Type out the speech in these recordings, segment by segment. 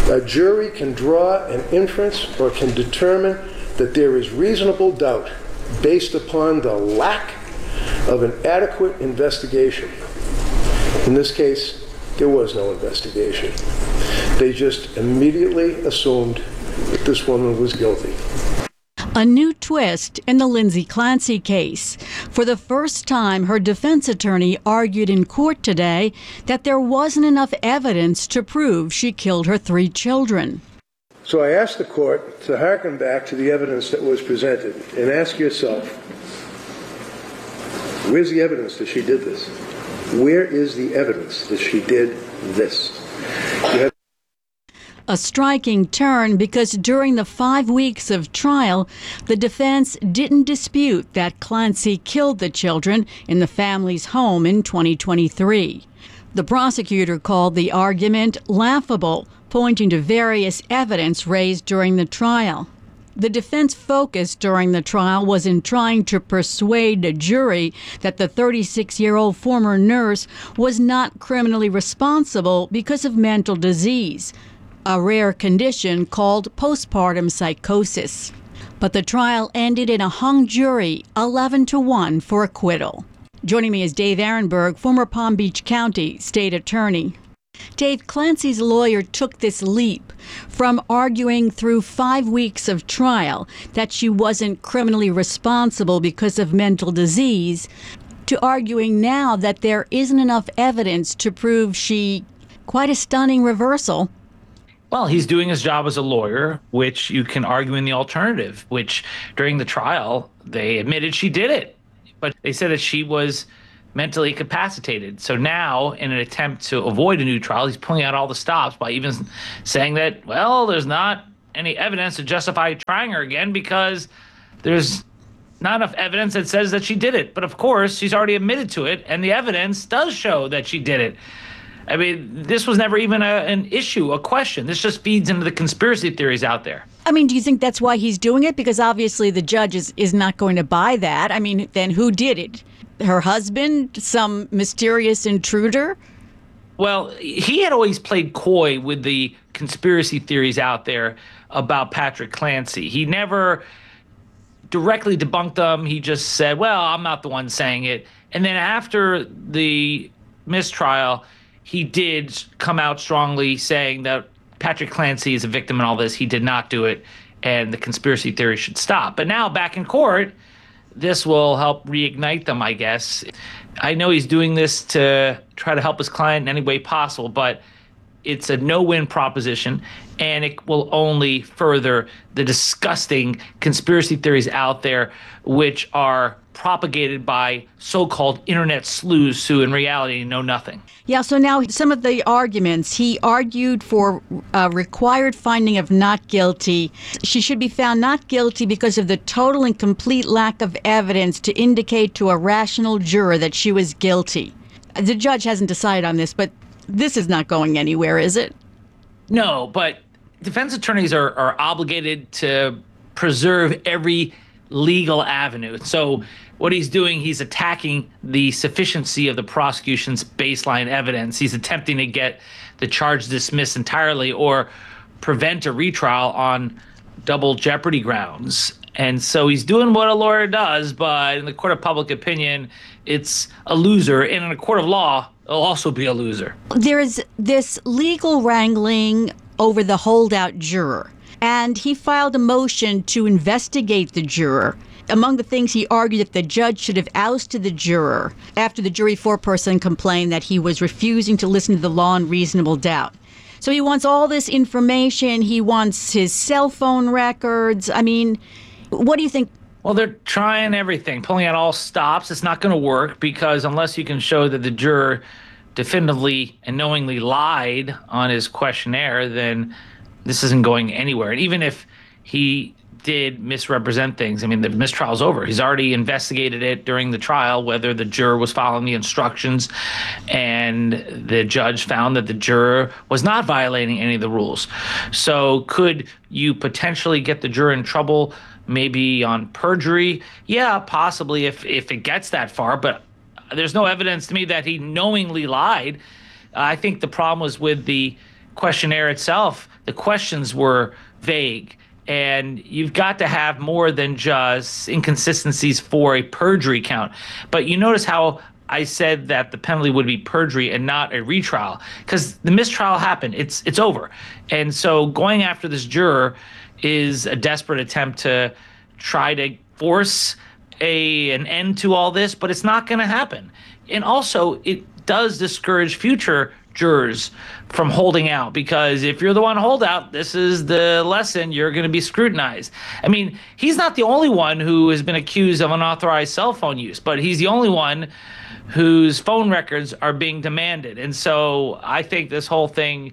A jury can draw an inference or can determine that there is reasonable doubt based upon the lack of an adequate investigation. In this case, there was no investigation. They just immediately assumed that this woman was guilty. A new twist in the Lindsay Clancy case. For the first time, her defense attorney argued in court today that there wasn't enough evidence to prove she killed her 3 children. So I asked the court to hearken back to the evidence that was presented and ask yourself, where's the evidence that she did this? Where is the evidence that she did this? A striking turn because during the 5 weeks of trial, the defense didn't dispute that Clancy killed the children in the family's home in 2023. The prosecutor called the argument laughable, pointing to various evidence raised during the trial. The defense focus during the trial was in trying to persuade a jury that the 36-year-old former nurse was not criminally responsible because of mental disease, a rare condition called postpartum psychosis. But the trial ended in a hung jury, 11-1 for acquittal. Joining me is Dave Ehrenberg, former Palm Beach County state attorney. Dave, Clancy's lawyer took this leap from arguing through 5 weeks of trial that she wasn't criminally responsible because of mental disease to arguing now that there isn't enough evidence to prove she... Quite a stunning reversal. Well, he's doing his job as a lawyer, which you can argue in the alternative, which during the trial, they admitted she did it. But they said that she was mentally incapacitated. So now, in an attempt to avoid a new trial, he's pulling out all the stops by even saying that, well, there's not any evidence to justify trying her again because there's not enough evidence that says that she did it. But of course, she's already admitted to it, and the evidence does show that she did it. I mean, this was never even an issue, a question. This just feeds into the conspiracy theories out there. I mean, do you think that's why he's doing it? Because obviously the judge is not going to buy that. I mean, then who did it? Her husband? Some mysterious intruder? Well, he had always played coy with the conspiracy theories out there about Patrick Clancy. He never directly debunked them. He just said, well, I'm not the one saying it. And then after the mistrial, he did come out strongly saying that Patrick Clancy is a victim in all this. He did not do it, and the conspiracy theory should stop. But now back in court, this will help reignite them, I guess. I know he's doing this to try to help his client in any way possible, but it's a no-win proposition, and it will only further the disgusting conspiracy theories out there, which are propagated by so-called internet sleuths who in reality know nothing. Yeah, so now some of the arguments, he argued for a required finding of not guilty. She should be found not guilty because of the total and complete lack of evidence to indicate to a rational juror that she was guilty. The judge hasn't decided on this, but this is not going anywhere, is it? No, but defense attorneys are obligated to preserve every legal avenue. So what he's doing, he's attacking the sufficiency of the prosecution's baseline evidence. He's attempting to get the charge dismissed entirely or prevent a retrial on double jeopardy grounds. And so he's doing what a lawyer does, but in the court of public opinion, it's a loser. And in a court of law, it'll also be a loser. There's this legal wrangling over the holdout juror, and he filed a motion to investigate the juror. Among the things he argued that the judge should have ousted the juror after the jury foreperson complained that he was refusing to listen to the law on reasonable doubt. So he wants all this information. He wants his cell phone records. I mean, what do you think? Well, they're trying everything, pulling out all stops. It's not going to work because unless you can show that the juror definitively and knowingly lied on his questionnaire, then this isn't going anywhere. And even if he did misrepresent things, I mean, the mistrial's over. He's already investigated it during the trial, whether the juror was following the instructions, and the judge found that the juror was not violating any of the rules. So could you potentially get the juror in trouble, maybe on perjury? Yeah, possibly if it gets that far, but there's no evidence to me that he knowingly lied. I think the problem was with the questionnaire itself, the questions were vague. And you've got to have more than just inconsistencies for a perjury count. But you notice how I said that the penalty would be perjury and not a retrial, because the mistrial happened. It's over. And so going after this juror is a desperate attempt to try to force an end to all this, but it's not going to happen. And also, it does discourage future jurors from holding out, because if you're the one holdout, this is the lesson: you're going to be scrutinized. I mean, he's not the only one who has been accused of unauthorized cell phone use, but he's the only one whose phone records are being demanded. And so I think this whole thing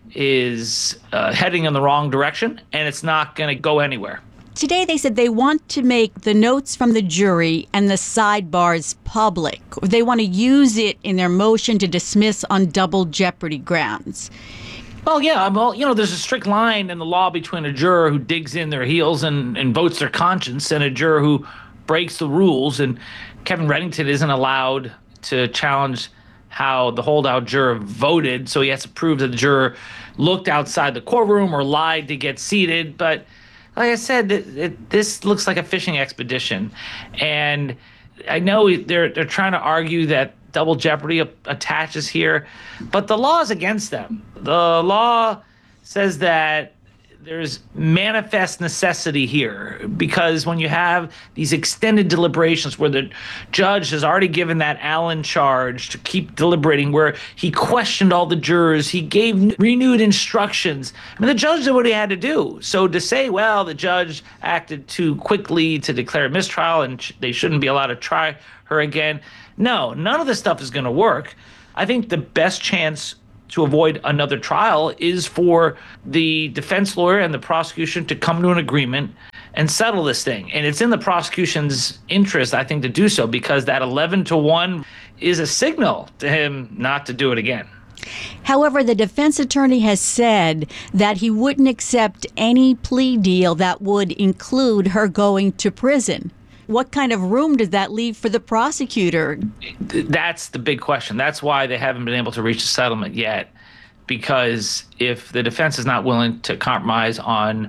is heading in the wrong direction, and it's not going to go anywhere. Today they said they want to make the notes from the jury and the sidebars public. They want to use it in their motion to dismiss on double jeopardy grounds. Well, yeah, there's a strict line in the law between a juror who digs in their heels and votes their conscience and a juror who breaks the rules. And Kevin Reddington isn't allowed to challenge how the holdout juror voted, so he has to prove that the juror looked outside the courtroom or lied to get seated. But like I said, this looks like a fishing expedition. And I know they're trying to argue that double jeopardy attaches here, but the law is against them. The law says that there's manifest necessity here, because when you have these extended deliberations where the judge has already given that Allen charge to keep deliberating, where he questioned all the jurors, he gave renewed instructions. I mean, the judge did what he had to do. So to say, well, the judge acted too quickly to declare a mistrial and they shouldn't be allowed to try her again. No, none of this stuff is going to work. I think the best chance to avoid another trial is for the defense lawyer and the prosecution to come to an agreement and settle this thing. And it's in the prosecution's interest, I think, to do so, because that 11-1 is a signal to him not to do it again. However, the defense attorney has said that he wouldn't accept any plea deal that would include her going to prison. What kind of room does that leave for the prosecutor? That's the big question. That's why they haven't been able to reach a settlement yet, because if the defense is not willing to compromise on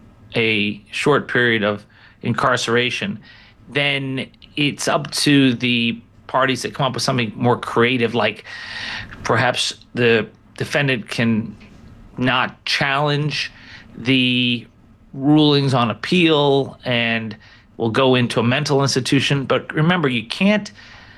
a short period of incarceration, then it's up to the parties that come up with something more creative, like perhaps the defendant can not challenge the rulings on appeal and will go into a mental institution. But remember, you can't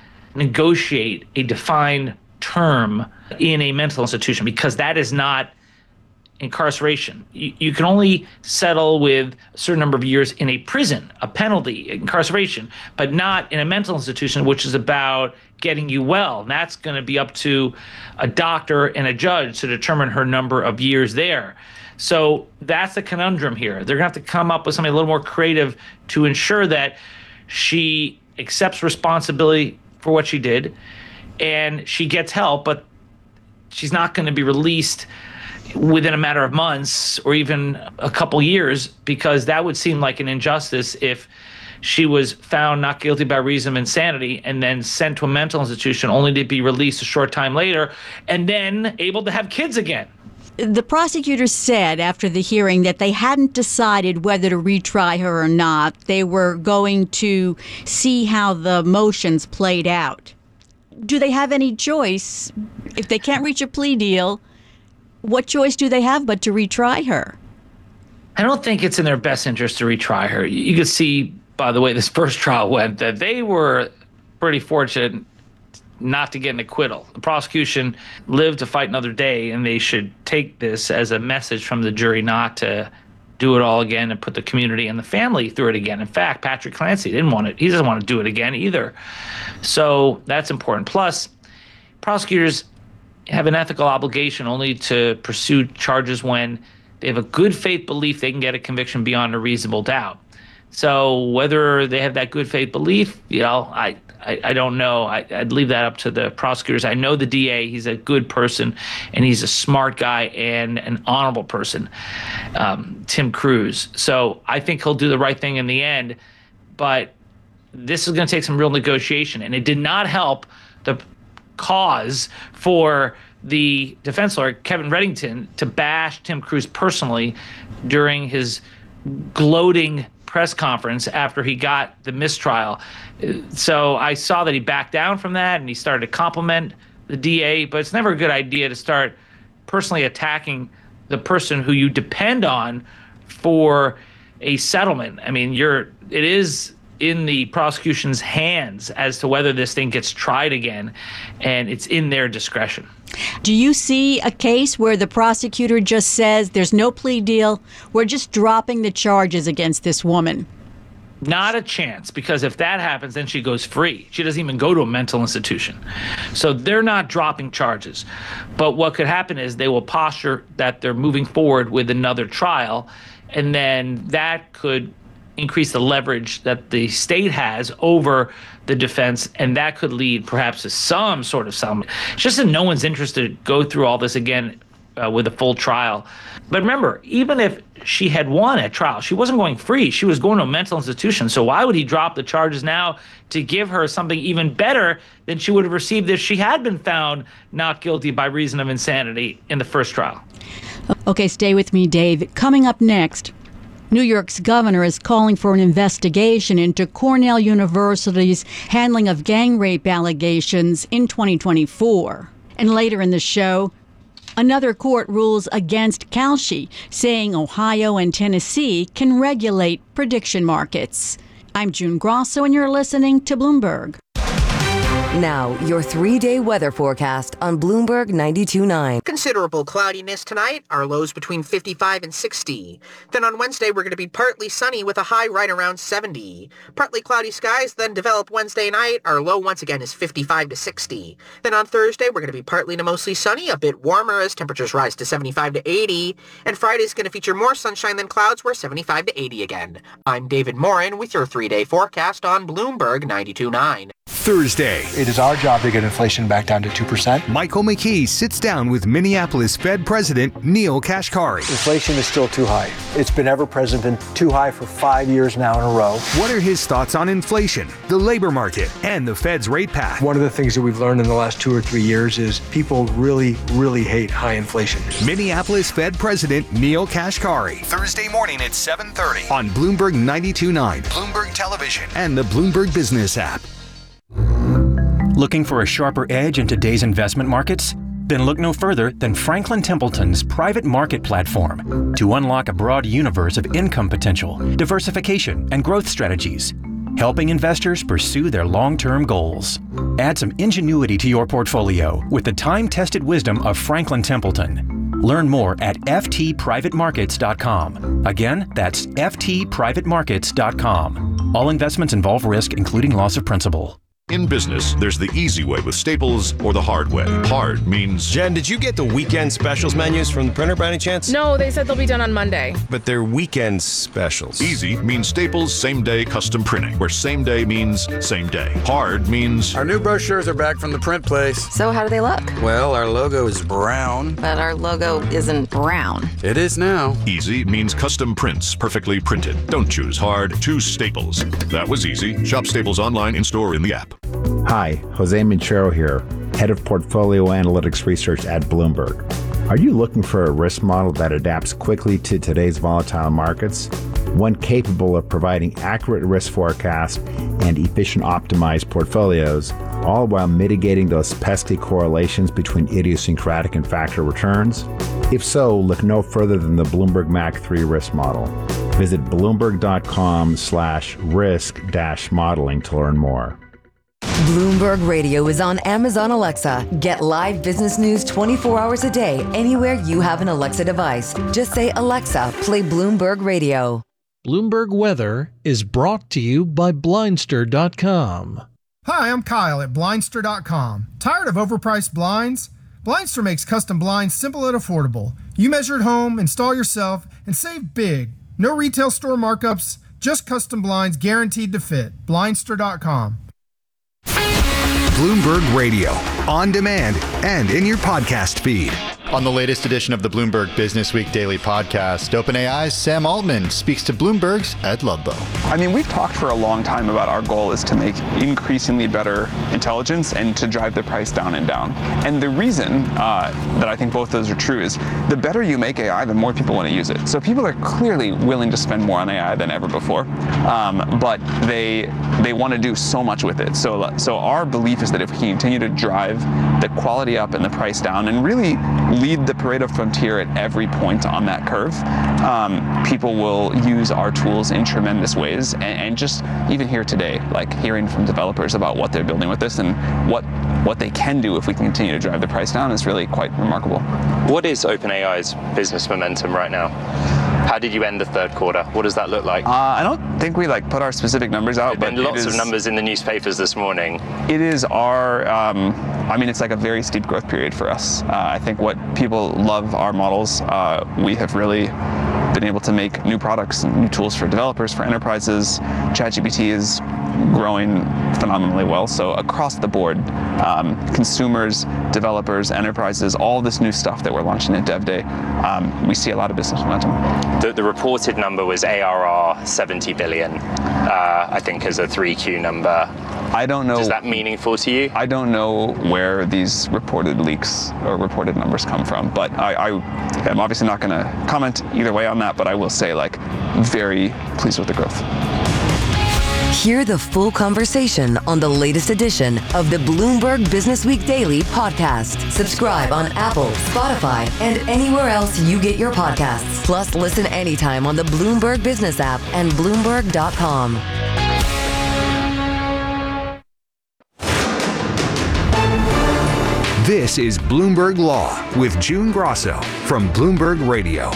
negotiate a defined term in a mental institution, because that is not incarceration. You can only settle with a certain number of years in a prison, a penalty, incarceration, but not in a mental institution, which is about getting you well. And that's going to be up to a doctor and a judge to determine her number of years there. So that's the conundrum here. They're going to have to come up with something a little more creative to ensure that she accepts responsibility for what she did and she gets help, but she's not going to be released within a matter of months or even a couple years, because that would seem like an injustice if she was found not guilty by reason of insanity and then sent to a mental institution only to be released a short time later and then able to have kids again. The prosecutor said after the hearing that they hadn't decided whether to retry her or not. They were going to see how the motions played out. Do they have any choice? If they can't reach a plea deal, what choice do they have but to retry her? I don't think it's in their best interest to retry her. You could see, by the way this first trial went, that they were pretty fortunate not to get an acquittal. The prosecution lived to fight another day, and they should take this as a message from the jury not to do it all again and put the community and the family through it again. In fact, Patrick Clancy didn't want it. He doesn't want to do it again either. So that's important. Plus, prosecutors have an ethical obligation only to pursue charges when they have a good faith belief they can get a conviction beyond a reasonable doubt. So whether they have that good faith belief, I don't know. I'd leave that up to the prosecutors. I know the DA, he's a good person, and he's a smart guy and an honorable person, Tim Cruz. So I think he'll do the right thing in the end, but this is going to take some real negotiation, and it did not help the cause for the defense lawyer, Kevin Reddington, to bash Tim Cruz personally during his gloating press conference after he got the mistrial. So I saw that he backed down from that and he started to compliment the DA, but it's never a good idea to start personally attacking the person who you depend on for a settlement. I mean, it is in the prosecution's hands as to whether this thing gets tried again, and it's in their discretion. Do you see a case where the prosecutor just says there's no plea deal, we're just dropping the charges against this woman? Not a chance, because if that happens, then she goes free. She doesn't even go to a mental institution. So they're not dropping charges. But what could happen is they will posture that they're moving forward with another trial, and then that could increase the leverage that the state has over the defense, and that could lead perhaps to some sort of settlement. It's just in no one's interest to go through all this again with a full trial. But remember, even if she had won at trial, she wasn't going free. She was going to a mental institution. So why would he drop the charges now to give her something even better than she would have received if she had been found not guilty by reason of insanity in the first trial? Okay, stay with me, Dave. Coming up next, New York's governor is calling for an investigation into Cornell University's handling of gang rape allegations in 2024. And later in the show, another court rules against Kalshi, saying Ohio and Tennessee can regulate prediction markets. I'm June Grosso, and you're listening to Bloomberg. Now, your 3-day weather forecast on Bloomberg 92.9. Considerable cloudiness tonight, our lows between 55 and 60. Then on Wednesday, we're going to be partly sunny with a high right around 70. Partly cloudy skies then develop Wednesday night. Our low once again is 55 to 60. Then on Thursday, we're going to be partly to mostly sunny, a bit warmer as temperatures rise to 75 to 80. And Friday's going to feature more sunshine than clouds, where 75 to 80 again. I'm David Morin with your 3-day forecast on Bloomberg 92.9. Thursday. It is our job to get inflation back down to 2%. Michael McKee sits down with Minneapolis Fed President Neel Kashkari. Inflation is still too high. It's been ever present and too high for 5 years now in a row. What are his thoughts on inflation, the labor market, and the Fed's rate path? One of the things that we've learned in the last 2 or 3 years is people really hate high inflation. Minneapolis Fed President Neel Kashkari. Thursday morning at 7:30 on Bloomberg 92.9, Bloomberg Television, and the Bloomberg Business app. Looking for a sharper edge in today's investment markets? Then look no further than Franklin Templeton's private market platform to unlock a broad universe of income potential, diversification, and growth strategies, helping investors pursue their long-term goals. Add some ingenuity to your portfolio with the time-tested wisdom of Franklin Templeton. Learn more at ftprivatemarkets.com. Again, that's ftprivatemarkets.com. All investments involve risk, including loss of principal. In business, there's the easy way with Staples or the hard way. Hard means... Jen, did you get the weekend specials menus from the printer by any chance? No, they said they'll be done on Monday. But they're weekend specials. Easy means Staples same-day custom printing, where same day means same day. Hard means... Our new brochures are back from the print place. So how do they look? Well, our logo is brown. But our logo isn't brown. It is now. Easy means custom prints, perfectly printed. Don't choose hard, choose Staples. That was easy. Shop Staples online, in-store, in the app. Hi, Jose Minchero here, Head of Portfolio Analytics Research at Bloomberg. Are you looking for a risk model that adapts quickly to today's volatile markets? One capable of providing accurate risk forecasts and efficient optimized portfolios, all while mitigating those pesky correlations between idiosyncratic and factor returns? If so, look no further than the Bloomberg MAC 3 risk model. Visit bloomberg.com/risk-modeling to learn more. Bloomberg Radio is on Amazon Alexa. Get live business news 24 hours a day anywhere you have an Alexa device. Just say, Alexa, play Bloomberg Radio. Bloomberg Weather is brought to you by Blindster.com. Hi, I'm Kyle at Blindster.com. Tired of overpriced blinds? Blindster makes custom blinds simple and affordable. You measure at home, install yourself, and save big. No retail store markups, just custom blinds guaranteed to fit. Blindster.com. Bloomberg Radio, on demand and in your podcast feed. On the latest edition of the Bloomberg Business Week Daily Podcast, OpenAI's Sam Altman speaks to Bloomberg's Ed Ludlow. I mean, we've talked for a long time about our goal is to make increasingly better intelligence and to drive the price down and down. And the reason that I think both those are true is the better you make AI, the more people want to use it. So people are clearly willing to spend more on AI than ever before, but they want to do so much with it. So our belief is that if we continue to drive the quality up and the price down and really lead the Pareto frontier at every point on that curve, people will use our tools in tremendous ways. And just even here today, like hearing from developers about what they're building with this and what they can do if we can continue to drive the price down is really quite remarkable. What is OpenAI's business momentum right now? How did you end the third quarter? What does that look like? I don't think we put our specific numbers out, but lots of numbers in the newspapers this morning. It is our, it's like a very steep growth period for us. I think what people love our models. We have really been able to make new products and new tools for developers, for enterprises. ChatGPT is growing phenomenally well. So across the board, consumers, developers, enterprises, all this new stuff that we're launching at Dev Day, we see a lot of business momentum. The reported number was ARR 70 billion, I think, as a 3Q number. I don't know. Is that meaningful to you? I don't know where these reported leaks or reported numbers come from, but I'm obviously not going to comment either way on that, but I will say, very pleased with the growth. Hear the full conversation on the latest edition of the Bloomberg Business Week Daily podcast. Subscribe on Apple, Spotify, and anywhere else you get your podcasts. Plus, listen anytime on the Bloomberg Business app and Bloomberg.com. This is Bloomberg Law with June Grosso from Bloomberg Radio.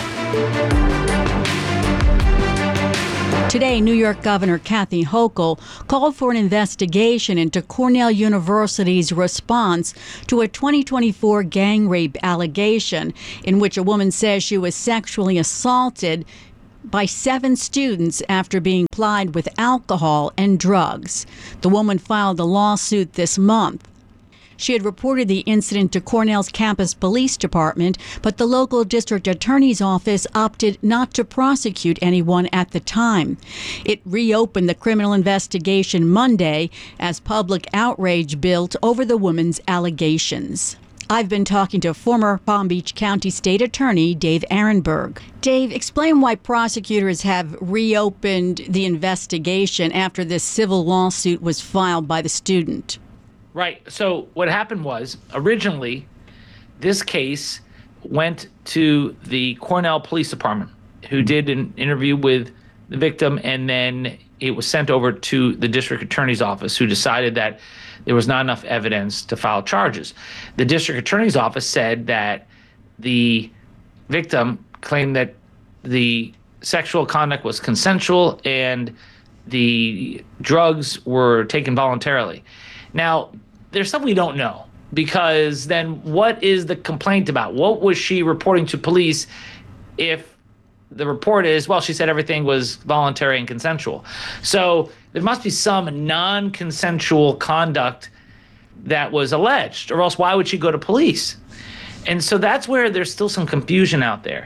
Today, New York Governor Kathy Hochul called for an investigation into Cornell University's response to a 2024 gang rape allegation in which a woman says she was sexually assaulted by 7 students after being plied with alcohol and drugs. The woman filed a lawsuit this month. She had reported the incident to Cornell's campus police department, but the local district attorney's office opted not to prosecute anyone at the time. It reopened the criminal investigation Monday as public outrage built over the woman's allegations. I've been talking to former Palm Beach County State Attorney Dave Arenberg. Dave, explain why prosecutors have reopened the investigation after this civil lawsuit was filed by the student. Right. So what happened was, originally, this case went to the Cornell Police Department, who did an interview with the victim, and then it was sent over to the district attorney's office, who decided that there was not enough evidence to file charges. The district attorney's office said that the victim claimed that the sexual conduct was consensual and the drugs were taken voluntarily. Now, there's something we don't know, because then what is the complaint about? What was she reporting to police if the report is, well, she said everything was voluntary and consensual? So there must be some non-consensual conduct that was alleged, or else why would she go to police? And so that's where there's still some confusion out there.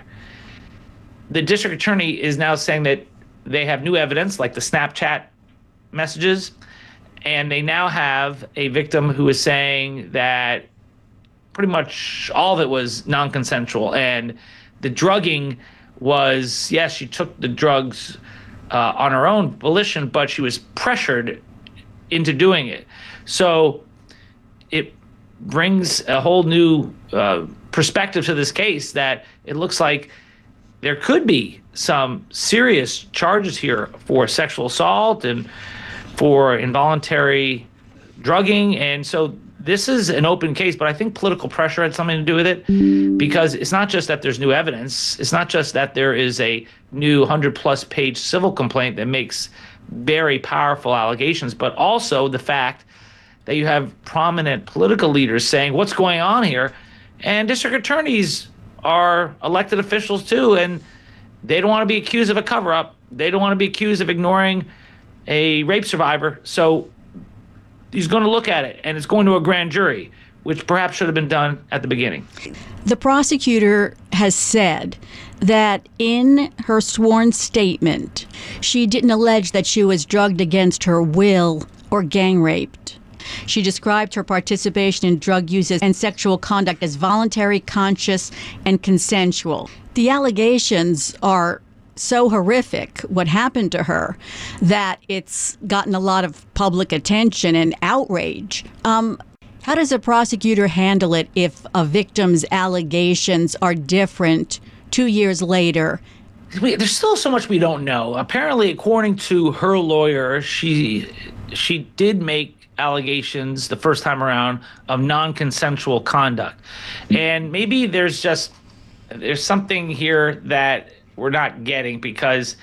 The district attorney is now saying that they have new evidence, like the Snapchat messages, and they now have a victim who is saying that pretty much all of it was non-consensual. And the drugging was, yes, she took the drugs on her own volition, but she was pressured into doing it. So it brings a whole new perspective to this case, that it looks like there could be some serious charges here for sexual assault and for involuntary drugging. And so this is an open case, but I think political pressure had something to do with it, because it's not just that there's new evidence. It's not just that there is a new 100-plus page civil complaint that makes very powerful allegations, but also the fact that you have prominent political leaders saying what's going on here. And district attorneys are elected officials too, and they don't want to be accused of a cover-up. They don't want to be accused of ignoring a rape survivor. So he's going to look at it, and it's going to a grand jury. which perhaps should have been done at the beginning. The prosecutor has said that in her sworn statement, she didn't allege that she was drugged against her will or gang raped. She described her participation in drug use and sexual conduct as voluntary, conscious, and consensual. The allegations are so horrific, what happened to her, that it's gotten a lot of public attention and outrage. How does a prosecutor handle it if a victim's allegations are different 2 years later? There's still so much we don't know. Apparently, according to her lawyer, she did make allegations the first time around of non-consensual conduct. And maybe there's something here that we're not getting, because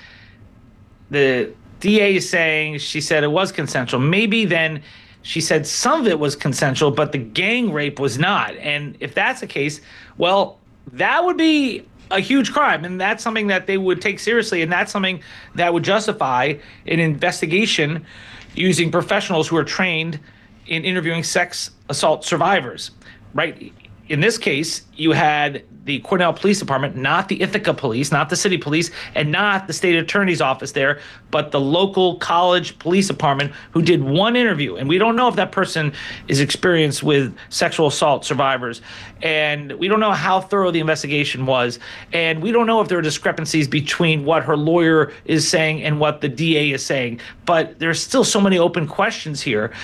the DA is saying she said it was consensual. Maybe then she said some of it was consensual, but the gang rape was not. And if that's the case, well, that would be a huge crime. And that's something that they would take seriously. And that's something that would justify an investigation using professionals who are trained in interviewing sex assault survivors, right? In this case, you had the Cornell Police Department, not the Ithaca Police, not the city police, and not the state attorney's office there, but the local college police department, who did one interview. And we don't know if that person is experienced with sexual assault survivors. And we don't know how thorough the investigation was. And we don't know if there are discrepancies between what her lawyer is saying and what the DA is saying. But there's still so many open questions here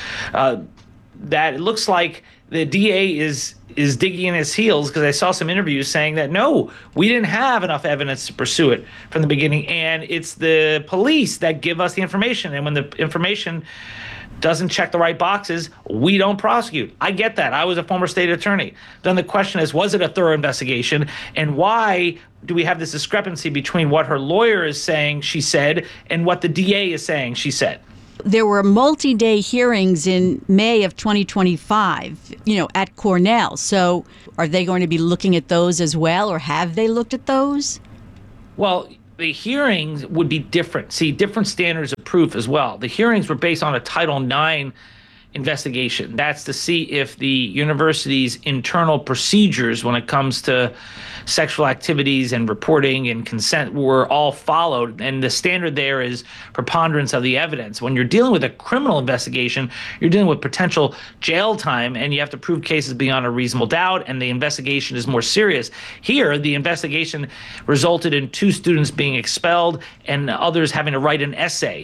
that it looks like the DA is digging in his heels, because I saw some interviews saying that, no, we didn't have enough evidence to pursue it from the beginning. And it's the police that give us the information. And when the information doesn't check the right boxes, we don't prosecute. I get that. I was a former state attorney. Then the question is, was it a thorough investigation? And why do we have this discrepancy between what her lawyer is saying she said and what the DA is saying she said? There were multi-day hearings in May of 2025, at Cornell. So are they going to be looking at those as well, or have they looked at those? Well, the hearings would be different. See, different standards of proof as well. The hearings were based on a Title IX investigation. That's to see if the university's internal procedures when it comes to sexual activities and reporting and consent were all followed. And the standard there is preponderance of the evidence. When you're dealing with a criminal investigation, you're dealing with potential jail time, and you have to prove cases beyond a reasonable doubt, and the investigation is more serious. Here, the investigation resulted in 2 students being expelled and others having to write an essay.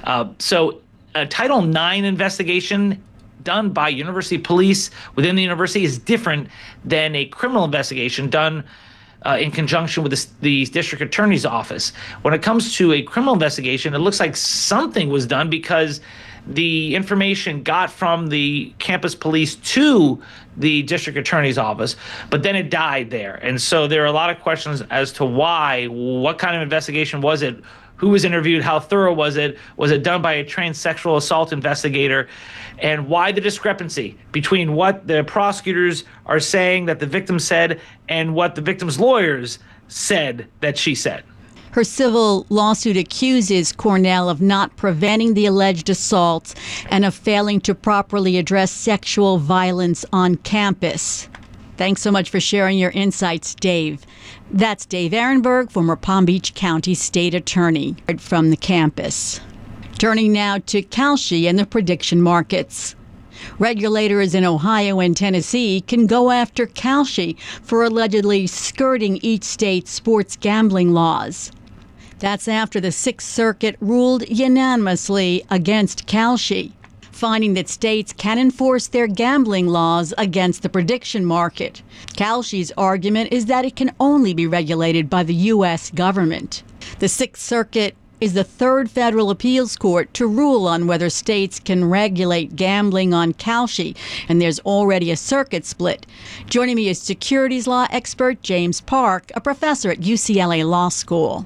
So a Title IX investigation done by university police within the university is different than a criminal investigation done in conjunction with the district attorney's office. When it comes to a criminal investigation, it looks like something was done, because the information got from the campus police to the district attorney's office, but then it died there. And so there are a lot of questions as to why. What kind of investigation was it? Who was interviewed? How thorough was it? Was it done by a trained sexual assault investigator? And why the discrepancy between what the prosecutors are saying that the victim said and what the victim's lawyers said that she said? Her civil lawsuit accuses Cornell of not preventing the alleged assaults and of failing to properly address sexual violence on campus. Thanks so much for sharing your insights, Dave. That's Dave Ehrenberg, former Palm Beach County State Attorney, from the campus. Turning now to Kalshi and the prediction markets. Regulators in Ohio and Tennessee can go after Kalshi for allegedly skirting each state's sports gambling laws. That's after the Sixth Circuit ruled unanimously against Kalshi, finding that states can enforce their gambling laws against the prediction market. Kalshi's argument is that it can only be regulated by the U.S. government. The Sixth Circuit is the third federal appeals court to rule on whether states can regulate gambling on Kalshi, and there's already a circuit split. Joining me is securities law expert James Park, a professor at UCLA Law School.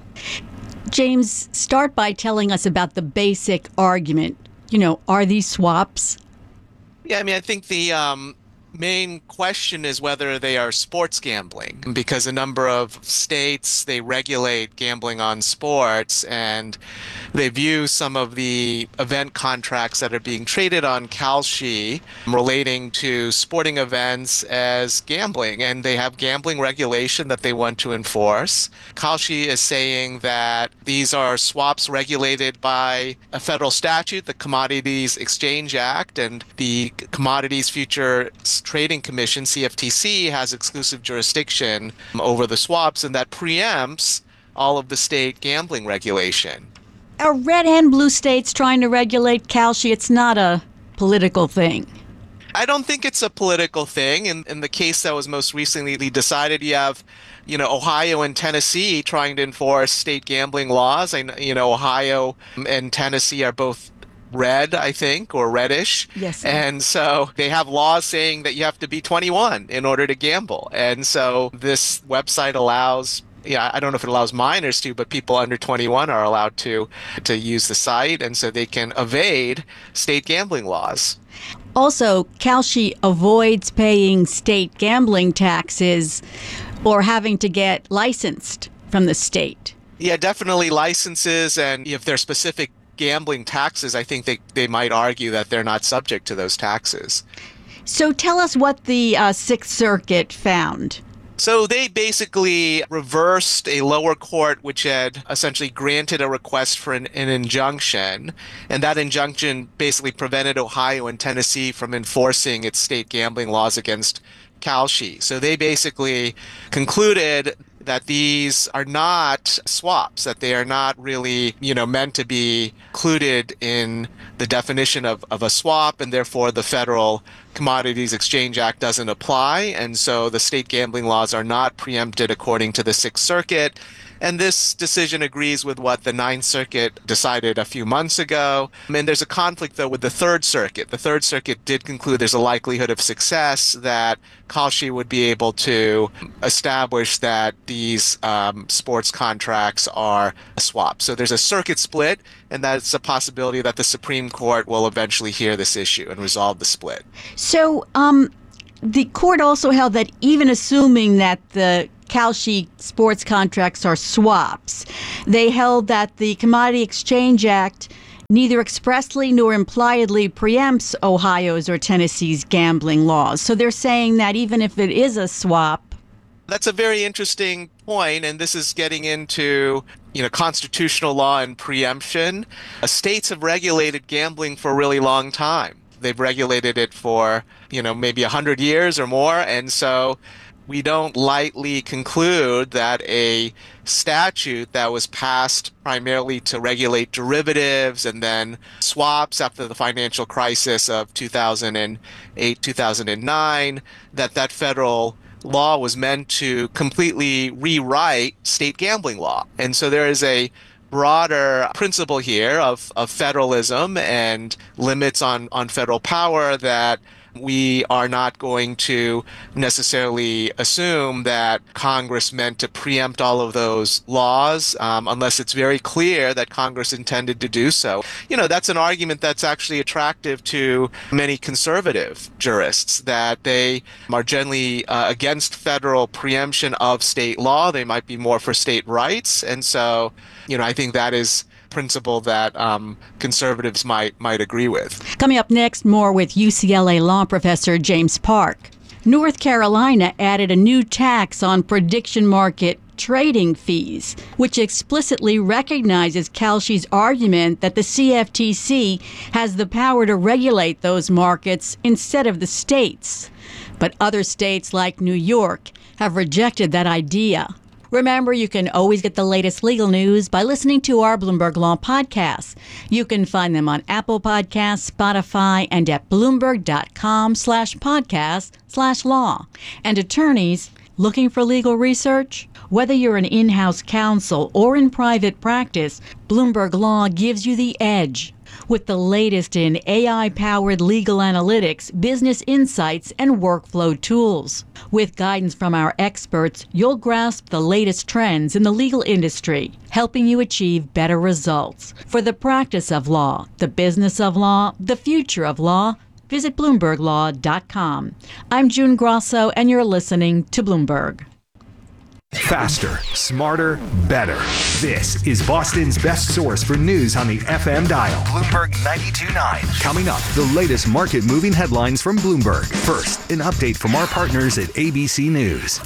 James, start by telling us about the basic argument. Are these swaps? Yeah, I mean, I think the main question is whether they are sports gambling, because a number of states, they regulate gambling on sports, and they view some of the event contracts that are being traded on Kalshi relating to sporting events as gambling, and they have gambling regulation that they want to enforce. Kalshi is saying that these are swaps regulated by a federal statute, the Commodities Exchange Act, and the Commodities Futures Trading Commission, CFTC, has exclusive jurisdiction over the swaps, and that preempts all of the state gambling regulation. Are red and blue states trying to regulate Kalshi? It's not a political thing. I don't think it's a political thing. In the case that was most recently decided, you have, Ohio and Tennessee trying to enforce state gambling laws. Ohio and Tennessee are both red, I think, or reddish. Yes. And so they have laws saying that you have to be 21 in order to gamble. And so this website allows, I don't know if it allows minors to, but people under 21 are allowed to use the site, and so they can evade state gambling laws. Also, Kalshi avoids paying state gambling taxes or having to get licensed from the state. Yeah, definitely licenses, and if they're specific gambling taxes, I think they might argue that they're not subject to those taxes. So tell us what the Sixth Circuit found. So they basically reversed a lower court which had essentially granted a request for an injunction, and that injunction basically prevented Ohio and Tennessee from enforcing its state gambling laws against Kalshi. So they basically concluded that these are not swaps, that they are not really, meant to be included in the definition of a swap, and therefore the Federal Commodities Exchange Act doesn't apply, and so the state gambling laws are not preempted according to the Sixth Circuit. And this decision agrees with what the Ninth Circuit decided a few months ago. And there's a conflict, though, with the Third Circuit. The Third Circuit did conclude there's a likelihood of success that Kalshi would be able to establish that these sports contracts are a swap. So there's a circuit split, and that's a possibility that the Supreme Court will eventually hear this issue and resolve the split. So the court also held that even assuming that the Kalshi sports contracts are swaps, they held that the Commodity Exchange Act neither expressly nor impliedly preempts Ohio's or Tennessee's gambling laws. So they're saying that even if it is a swap. That's a very interesting point, and this is getting into constitutional law and preemption. States have regulated gambling for a really long time. They've regulated it for maybe 100 years or more, and so we don't lightly conclude that a statute that was passed primarily to regulate derivatives and then swaps after the financial crisis of 2008, 2009, that federal law was meant to completely rewrite state gambling law. And so there is a broader principle here of federalism and limits on federal power that we are not going to necessarily assume that Congress meant to preempt all of those laws unless it's very clear that Congress intended to do so. That's an argument that's actually attractive to many conservative jurists, that they are generally against federal preemption of state law. They might be more for state rights. And so, I think that is principle that conservatives might agree with. Coming up next, more with UCLA law professor James Park. North Carolina added a new tax on prediction market trading fees, which explicitly recognizes Kalshi's argument that the CFTC has the power to regulate those markets instead of the states. But other states like New York have rejected that idea. Remember, you can always get the latest legal news by listening to our Bloomberg Law podcasts. You can find them on Apple Podcasts, Spotify, and at Bloomberg.com/podcast/law. And attorneys looking for legal research? Whether you're an in-house counsel or in private practice, Bloomberg Law gives you the edge. With the latest in AI-powered legal analytics, business insights, and workflow tools. With guidance from our experts, you'll grasp the latest trends in the legal industry, helping you achieve better results. For the practice of law, the business of law, the future of law, Visit BloombergLaw.com. I'm June Grosso, and you're listening to Bloomberg. Faster, smarter, better. This is Boston's best source for news on the FM dial. Bloomberg 92.9. Coming up, the latest market-moving headlines from Bloomberg. First, an update from our partners at ABC News.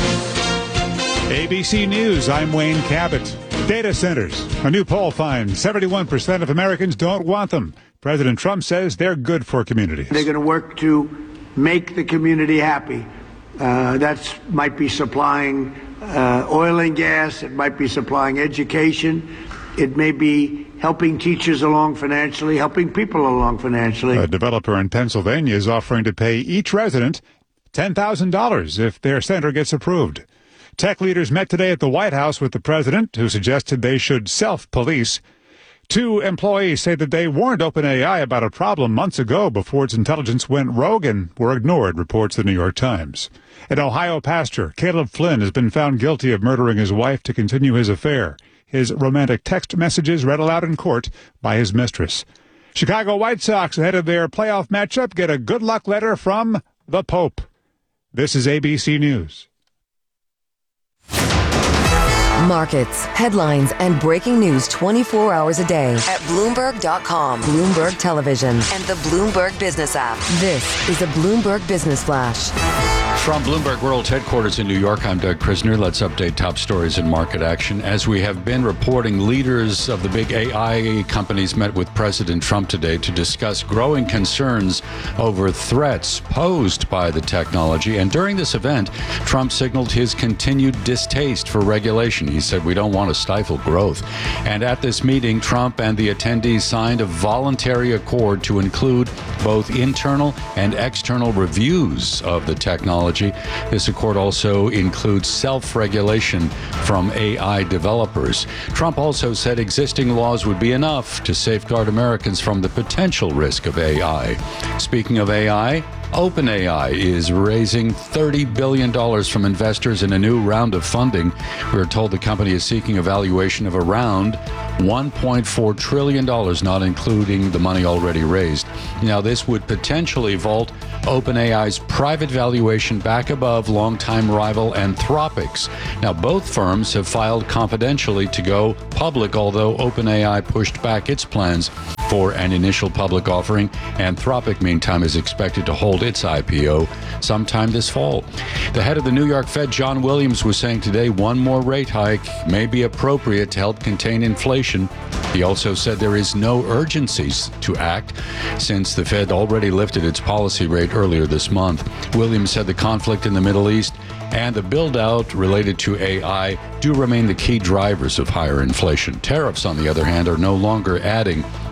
ABC News, I'm Wayne Cabot. Data centers. A new poll finds 71% of Americans don't want them. President Trump says they're good for communities. They're going to work to make the community happy. That might be supplying oil and gas. It might be supplying education. It may be helping teachers along financially, helping people along financially. A developer in Pennsylvania is offering to pay each resident $10,000 if their center gets approved. Tech leaders met today at the White House with the president, who suggested they should self-police. 2 employees say that they warned OpenAI about a problem months ago before its intelligence went rogue and were ignored, reports the New York Times. An Ohio pastor, Caleb Flynn, has been found guilty of murdering his wife to continue his affair. His romantic text messages read aloud in court by his mistress. Chicago White Sox, ahead of their playoff matchup, get a good luck letter from the Pope. This is ABC News. Markets, headlines, and breaking news 24 hours a day at Bloomberg.com, Bloomberg Television, and the Bloomberg Business app. This is a Bloomberg Business Flash. From Bloomberg World Headquarters in New York, I'm Doug Krisner. Let's update top stories in market action. As we have been reporting, leaders of the big AI companies met with President Trump today to discuss growing concerns over threats posed by the technology. And during this event, Trump signaled his continued distaste for regulation. He said, "We don't want to stifle growth." And at this meeting, Trump and the attendees signed a voluntary accord to include both internal and external reviews of the technology. This accord also includes self-regulation from AI developers. Trump also said existing laws would be enough to safeguard Americans from the potential risk of AI. Speaking of AI, OpenAI is raising $30 billion from investors in a new round of funding. We're told the company is seeking a valuation of around $1.4 trillion, not including the money already raised. Now, this would potentially vault OpenAI's private valuation back above longtime rival Anthropic's. Now, both firms have filed confidentially to go public, although OpenAI pushed back its plans for an initial public offering. Anthropic, meantime, is expected to hold its IPO sometime this fall. The head of the New York Fed, John Williams, was saying today one more rate hike may be appropriate to help contain inflation. He also said there is no urgency to act since the Fed already lifted its policy rate earlier this month. Williams said the conflict in the Middle East and the build-out related to AI do remain the key drivers of higher inflation. Tariffs, on the other hand, are no longer adding